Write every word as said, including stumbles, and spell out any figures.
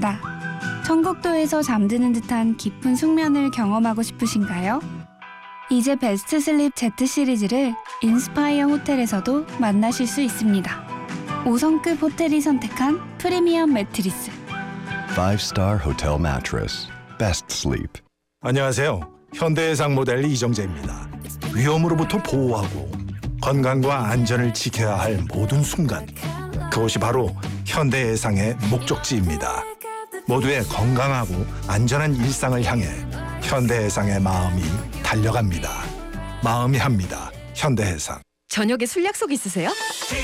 있습니다. 천국도에서 잠드는 듯한 깊은 숙면을 경험하고 싶으신가요? 이제 베스트 슬립 Z 시리즈를 인스파이어 호텔에서도 만나실 수 있습니다. 오 성급 호텔이 선택한 프리미엄 매트리스. Five star hotel mattress. Best sleep. 안녕하세요. 현대해상 모델 이정재입니다. 위험으로부터 보호하고 건강과 안전을 지켜야 할 모든 순간, 그것이 바로 현대해상의 목적지입니다. 모두의 건강하고 안전한 일상을 향해 현대해상의 마음이 달려갑니다. 마음이 합니다. 현대해상. 저녁에 술 약속 있으세요?